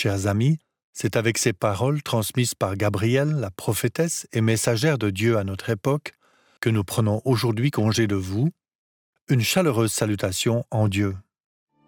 chers amis, c'est avec ces paroles transmises par Gabrielle, la prophétesse et messagère de Dieu à notre époque, que nous prenons aujourd'hui congé de vous. Une chaleureuse salutation en Dieu.